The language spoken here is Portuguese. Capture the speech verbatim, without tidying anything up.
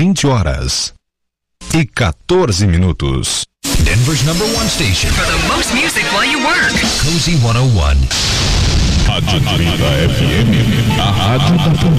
vinte horas e quatorze minutos. Denver's number one station for the most music while you work. Cozy cento e um. Rádio trinta F M, a rádio da